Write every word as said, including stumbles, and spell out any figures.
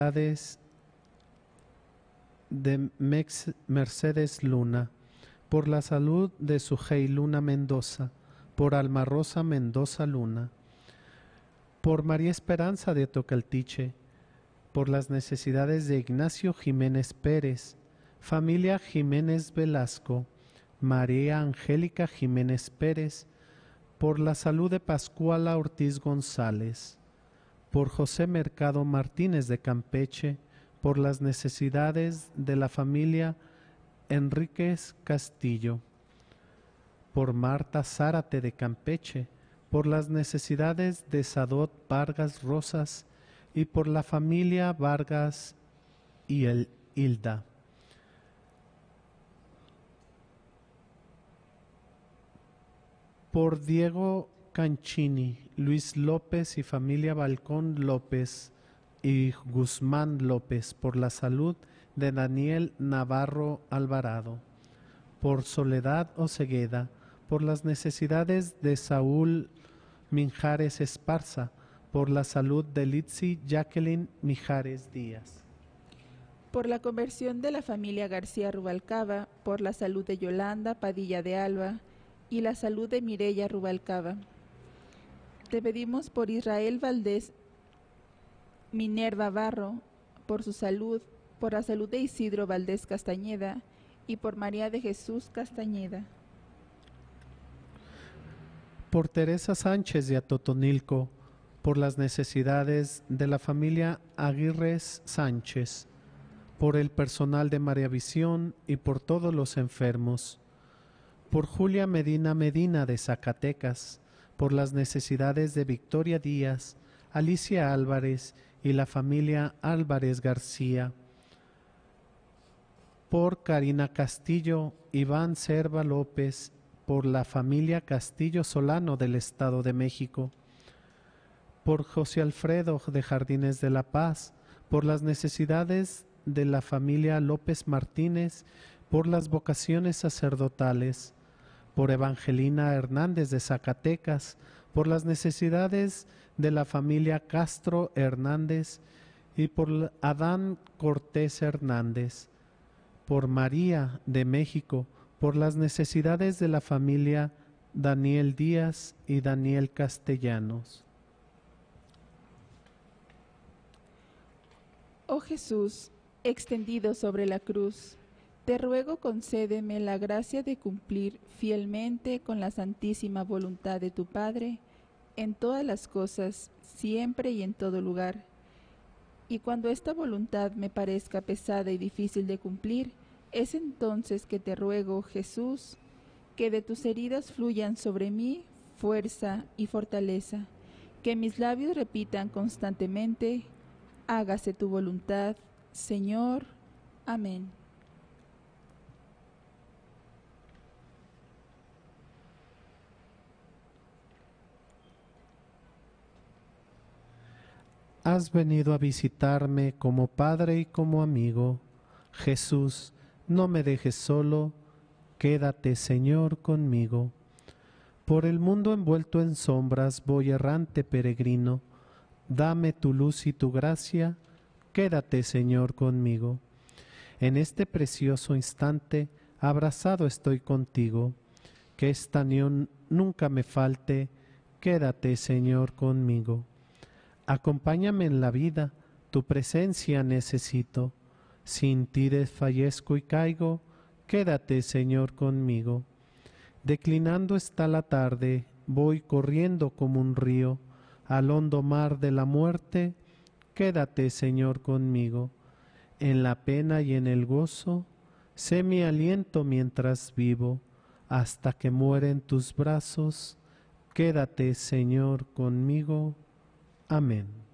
de Mex Mercedes Luna, por la salud de Sujei Luna Mendoza, por Alma Rosa Mendoza Luna, por María Esperanza de Tocaltiche, por las necesidades de Ignacio Jiménez Pérez, familia Jiménez Velasco, María Angélica Jiménez Pérez, por la salud de Pascuala Ortiz González, por José Mercado Martínez de Campeche, por las necesidades de la familia Enríquez Castillo, por Marta Zárate de Campeche, por las necesidades de Sadot Vargas Rosas y por la familia Vargas y el Hilda. Por Diego Canchini, Luis López y familia Balcón López y Guzmán López, por la salud de Daniel Navarro Alvarado, por Soledad Ocegueda, por las necesidades de Saúl Mijares Esparza, por la salud de Litsi Jacqueline Mijares Díaz. Por la conversión de la familia García Rubalcaba, por la salud de Yolanda Padilla de Alba y la salud de Mireya Rubalcaba. Te pedimos por Israel Valdés Minerva Barro, por su salud, por la salud de Isidro Valdés Castañeda y por María de Jesús Castañeda. Por Teresa Sánchez de Atotonilco, por las necesidades de la familia Aguirres Sánchez, por el personal de María Visión y por todos los enfermos, por Julia Medina Medina de Zacatecas, por las necesidades de Victoria Díaz, Alicia Álvarez y la familia Álvarez García, por Karina Castillo, Iván Cerva López, por la familia Castillo Solano del Estado de México, por José Alfredo de Jardines de la Paz, por las necesidades de la familia López Martínez, por las vocaciones sacerdotales, por Evangelina Hernández de Zacatecas, por las necesidades de la familia Castro Hernández y por Adán Cortés Hernández, por María de México, por las necesidades de la familia Daniel Díaz y Daniel Castellanos. Oh Jesús, extendido sobre la cruz, te ruego concédeme la gracia de cumplir fielmente con la santísima voluntad de tu Padre, en todas las cosas, siempre y en todo lugar. Y cuando esta voluntad me parezca pesada y difícil de cumplir, es entonces que te ruego, Jesús, que de tus heridas fluyan sobre mí fuerza y fortaleza, que mis labios repitan constantemente: hágase tu voluntad, Señor. Amén. Has venido a visitarme como Padre y como amigo. Jesús, no me dejes solo, quédate, Señor, conmigo. Por el mundo envuelto en sombras voy errante peregrino. Dame tu luz y tu gracia, quédate, Señor, conmigo. En este precioso instante, abrazado estoy contigo. Que esta unión nunca me falte, quédate, Señor, conmigo. Acompáñame en la vida, tu presencia necesito. Sin ti desfallezco y caigo, quédate, Señor, conmigo. Declinando está la tarde, voy corriendo como un río, al hondo mar de la muerte, quédate, Señor, conmigo. En la pena y en el gozo, sé mi aliento mientras vivo, hasta que muere en tus brazos, quédate, Señor, conmigo. Amén.